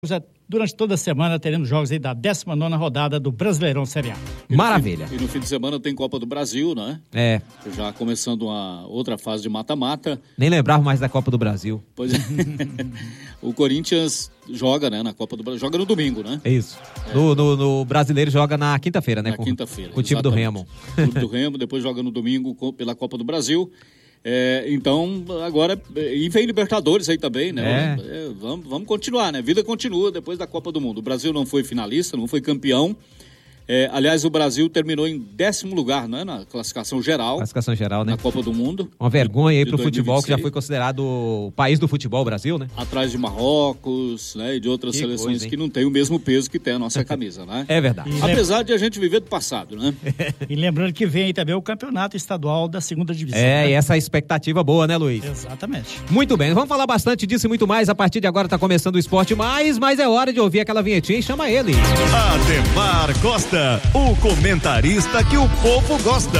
Durante toda a semana teremos jogos aí da 19ª rodada do Brasileirão Série A. Maravilha. E no fim de semana tem Copa do Brasil, né? É. Já começando uma outra fase de mata-mata. Nem lembrava mais da Copa do Brasil. Pois é. O Corinthians joga, né, na Copa do Brasil. Joga no domingo, né? É isso. No Brasileiro joga na quinta-feira, né? Na quinta-feira. Com o time do Remo. O time do Remo, depois joga no domingo pela Copa do Brasil. Então, agora, e vem Libertadores aí também, né? Vamos continuar, né? A vida continua depois da Copa do Mundo. O Brasil não foi finalista, não foi campeão. Aliás, o Brasil terminou em 10º lugar, né? Na classificação geral. Classificação geral, né? Na Copa do Mundo. Uma vergonha aí pro 2026. futebol, que já foi considerado o país do futebol, o Brasil, né? Atrás de Marrocos, né? E de outras seleções coisa, que não tem o mesmo peso que tem a nossa camisa, né? É verdade. Apesar de a gente viver do passado, né? E lembrando que vem aí também o campeonato estadual da 2ª divisão. E essa expectativa boa, né, Luiz? Exatamente. Muito bem, vamos falar bastante disso e muito mais. A partir de agora tá começando o Esporte Mais, mas é hora de ouvir aquela vinhetinha e chama ele. Ademar Costa, o comentarista que o povo gosta.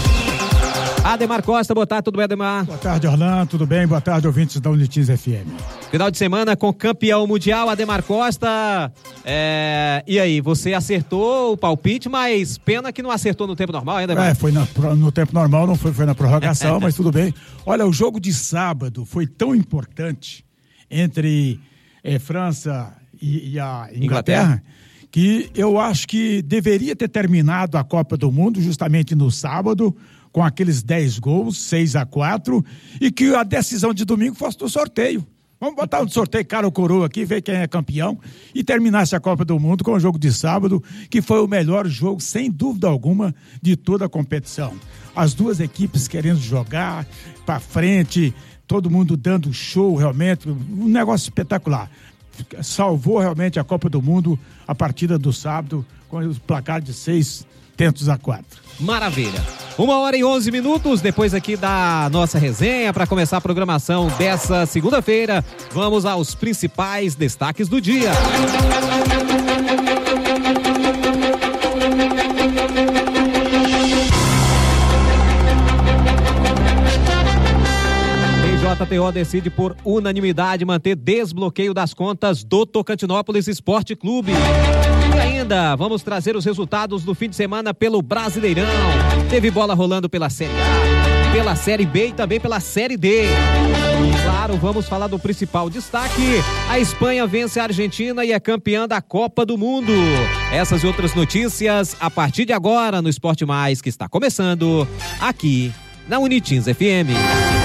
Ademar Costa, boa tarde, tudo bem, Ademar? Boa tarde, Orlando, tudo bem? Boa tarde, ouvintes da Unitins FM. Final de semana com campeão mundial, Ademar Costa. E aí, você acertou o palpite, mas pena que não acertou no tempo normal, ainda Ademar? Foi no tempo normal, não foi na prorrogação, mas tudo bem. Olha, o jogo de sábado foi tão importante entre França e a Inglaterra que eu acho que deveria ter terminado a Copa do Mundo justamente no sábado, com aqueles 10 gols, 6-4, e que a decisão de domingo fosse do sorteio. Vamos botar um sorteio cara ou coroa aqui, ver quem é campeão, e terminasse a Copa do Mundo com o jogo de sábado, que foi o melhor jogo, sem dúvida alguma, de toda a competição. As duas equipes querendo jogar para frente, todo mundo dando show realmente, um negócio espetacular. Salvou realmente a Copa do Mundo a partida do sábado com o placar de 6-4. Maravilha. 1h11, depois aqui da nossa resenha, para começar a programação dessa segunda-feira, vamos aos principais destaques do dia. JTO decide por unanimidade manter desbloqueio das contas do Tocantinópolis Esporte Clube. E ainda vamos trazer os resultados do fim de semana pelo Brasileirão. Teve bola rolando pela Série A, pela Série B e também pela Série D. E claro, vamos falar do principal destaque. A Espanha vence a Argentina e é campeã da Copa do Mundo. Essas e outras notícias a partir de agora no Esporte Mais, que está começando aqui na Unitins FM.